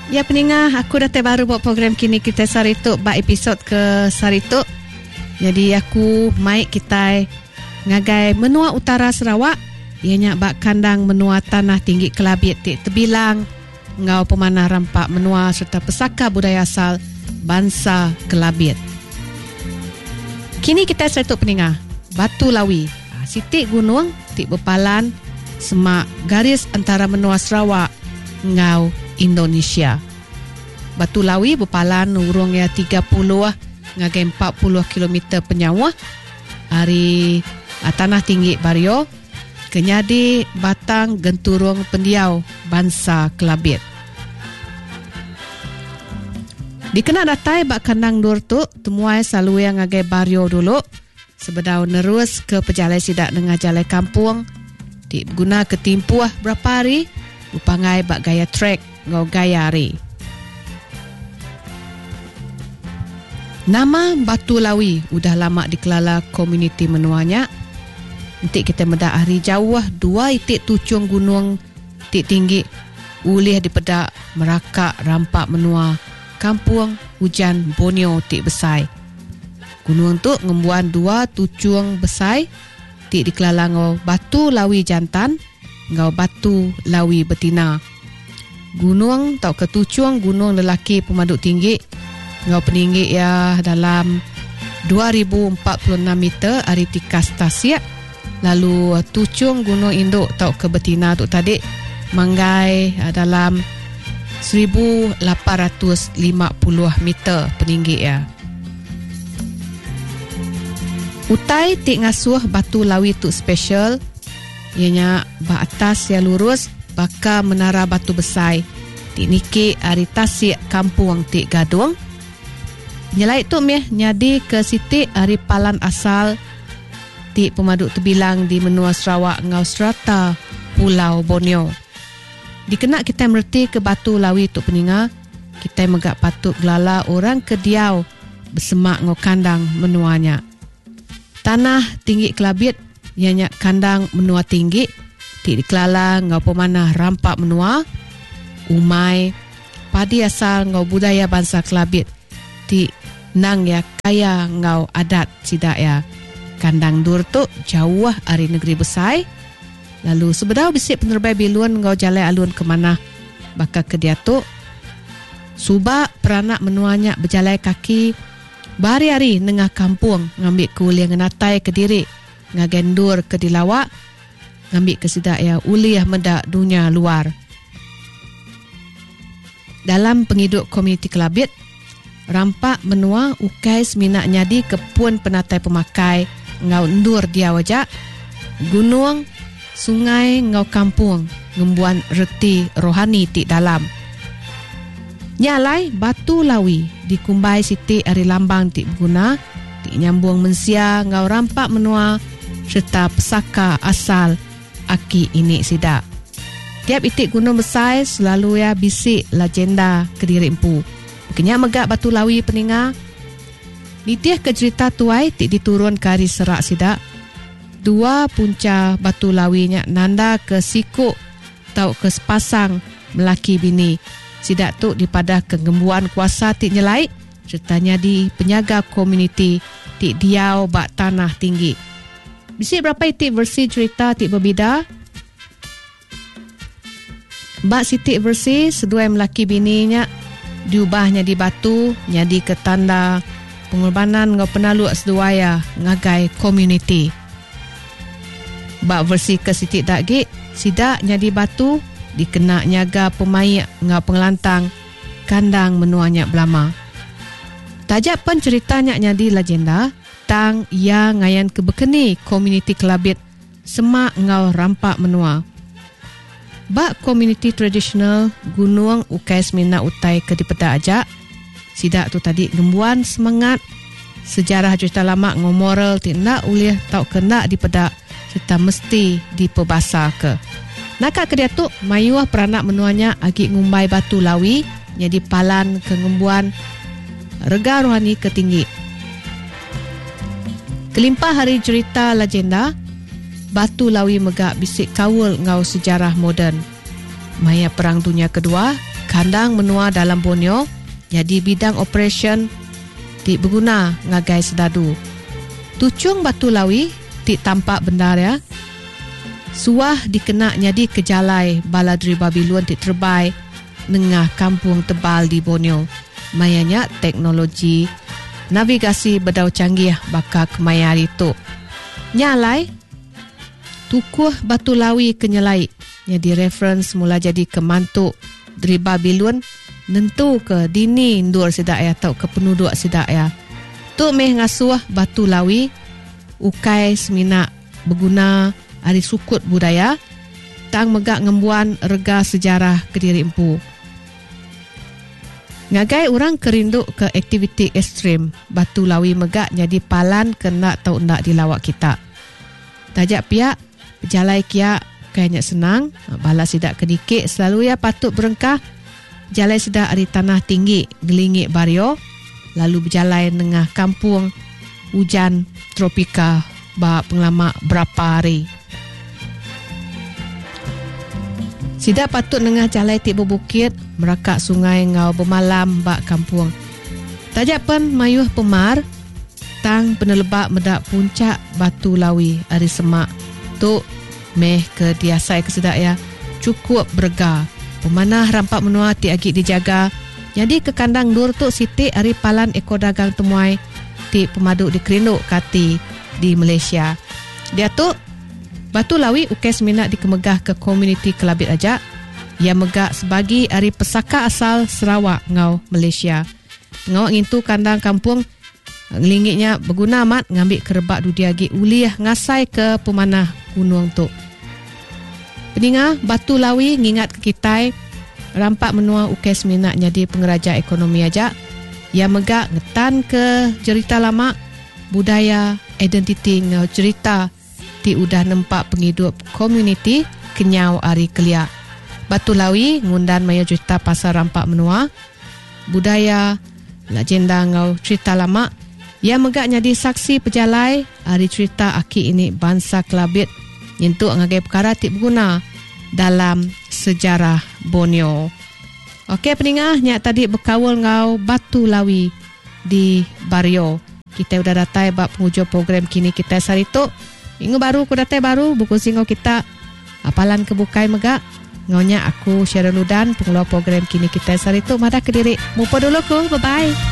Ya peningah, aku dah terbaru buat program kini kita Sarituk bak episod ke Sarituk. Jadi aku maik kita ngagai menua utara Sarawak. Ianya bak kandang menua tanah tinggi Kelabit ti terbilang ngau pemanah rampak menua serta pesaka budaya asal bangsa Kelabit. Kini kita Sarituk peningah Batu Lawi. Sitik gunung ti bepalan semak garis antara menua Sarawak ngau Indonesia. Batu Lawi berpalan urung ya 30 ngagai 40 km penyawa hari tanah tinggi Bario kenyadi batang genturung pendiau bangsa Kelabit. Dikena datai bak kandang dur tu temuai selalu yang ngagai Bario dulu sebedau nerus ke pejalai sidak dengan jalai kampung di guna ketimpuah berapa hari upangai bak gaya trek ngau gaya hari. Nama Batu Lawi udah lama dikelala komuniti menuanya. Nanti kita medak hari jauh 2 itik tucung gunung tik tinggi ulih di pedak merakak rampak menua kampung hujan Borneo tik besai. Gunung tu ngembuan 2 tucung besai tik dikelala ngau Batu Lawi jantan ngau Batu Lawi betina. Gunung tau ketucung gunung lelaki pemaduk tinggi ngau peninggi ya dalam 2046 meter hari tikas Tasik. Lalu tucung gunung induk tau ke betina tu tadi manggai dalam 1850 meter peninggi ya. Utai tik ngasuh Batu Lawi tu special ianya ba atas ya lurus baka menara batu besai tik niki hari Tasik kampung tik Gadung. Nyelai tu meh nyadi ke siti hari palan asal ti pemaduk terbilang di menua Sarawak ngau serata Pulau Borneo. Dikena kita merti ke Batu Lawi tu peninga, kita megak patut gelala orang kediau bersemak ngau kandang menuanya. Tanah tinggi Kelabit ianya kandang menua tinggi ti dikelala ngau pemanah rampak menua umai padi asal ngau budaya bangsa Kelabit ti nang ya kaya ngau adat sidak ya. Kandang dur tu jauh dari negeri besai. Lalu sebedau bisik penerbai bilun ngau jalai alun ke mana baka ke dia tu. Subak peranak menuanya berjalai kaki bahari-hari nengah kampung ngambil kuliah ngenatai ke diri ngagendur ke dilawak ngambil ke sidak ya uliah medak dunia luar. Dalam penghidup komuniti Kelabit rampak menua ukai seminak nyadi kepun penatai pemakai ngau endur dia wajak gunung sungai ngau kampung ngembuan reti rohani tik dalam. Nyalai Batu Lawi dikumbai siti ari lambang tik berguna tik nyambung mensia ngau rampak menua serta pesaka asal aki ini sidak. Tiap itik gunung besar selalu ya bisik legenda Kediri Empu. Kenyak megak Batu Lawi peninga. Nitiah ke cerita tuai tik diturun ke hari serak sidak. 2 punca Batu Lawinya nanda ke sikuk tau ke sepasang melaki bini. Sidak tu dipadah ke gembuan kuasa tik nyelai sertanya di penyaga komuniti tik diau bak tanah tinggi. Bisik berapa itik versi cerita tik berbeza. Bak sitik versi sedua melaki bininya diubahnya di batu nyadi ke tanda pengorbanan ngau penalu seduaya ngagai komuniti. Bak versi ke sitik dagi sidak nyadi batu dikena nyaga pemaik ngau pengelantang kandang menuanya belama. Tajak pun ceritanya nyadi legenda tang ia ngayan kebekeni komuniti Kelabit semak ngau rampak menua. Bak komuniti tradisional gunung ukai semina utai ke di peda ajak. Sidak tu tadi gembuan semangat sejarah cerita lama ngau moral tidak ulih tau kena di peda serta mesti diperbasa ke. Nakak ke dia tu mayuah peranak menuanya agi ngumbai Batu Lawi jadi palan ke ngembuan rega rohani ketinggi. Kelimpah hari cerita legenda Batu Lawi megak bisik kawul ngau sejarah moden. Maya Perang Dunia Kedua, kandang menua dalam Borneo, jadi bidang operation ti berguna ngagai sedadu. Tucung batu lawi ti tampak benar ya. Suah dikena jadi kejalai bala Driba Bilun ti terbai nengah kampung tebal di Borneo. Mayanya teknologi navigasi bedau canggih baka kemayar itu. Nyalai tukuh batu lawi kenyelai. Jadi reference mula jadi kemantuk Driba Bilun nentu ke dini ndur sidak ya atau ke penduduk sidak ya. Tu meh ngasuh batu lawi ukai semina berguna hari sukut budaya tang megak ngembuan rega sejarah Kediri Empu. Ngagai orang kerinduk ke aktiviti ekstrim, batu lawi megak jadi palan kena tau ndak dilawak kita. Tajak piak berjalai kia kayaknya senang, bala sidak kedikit selalu ya patut berengkah. Jalai sedak dari tanah tinggi gelingik Bario, lalu berjalan nengah kampung hujan tropika ba penglama berapa hari. Sidak patut nengah jalai tik berbukit merakak sungai ngau bermalam bak kampung. Tajak pen mayuh pemar tang penelebak medak puncak batu lawi hari semak tu meh ke diasai ke sedak ya cukup berga. Pemanah rampak menua ti agi dijaga. Jadi ke kandang dur tu siti hari palan ekor dagang temuai ti pemaduk di Kerinduk Kati di Malaysia. Dia tu batu lawi ukes minat dikemegah ke komuniti Kelabit Ajak. Ia megak sebagi hari pesaka asal Sarawak ngau Malaysia. Ngau ngintu kandang kampung ngelingitnya berguna amat ngambil kerebak dudiagi uliah ngasai ke pemanah gunung tu. Peningah batu lawi ngingat ke kita rampak menua ukes minat jadi pengeraja ekonomi Ajak. Ia megak ngetan ke cerita lama budaya identiti ngau cerita ti udah nempak penghidup komuniti kenyau ari kelia. Batu lawi ngundan maya cerita pasal rampak menua budaya legenda ngau cerita lama. Ia megak jadi saksi pejalai ari cerita aki ini bangsa Kelabit untuk ngagai perkara ti berguna dalam sejarah Borneo. Okey peningah nyak tadi berkawal ngau batu lawi di Bario. Kita udah datai bab penghujung program kini kita sarito. Minggu baru ku datai baru buku singau kita apalan kebukai megak. Ngaunya aku Sharon Ludan pengeluar program kini kita sarito madah Kediri. Mupa dulu ku. Bye bye.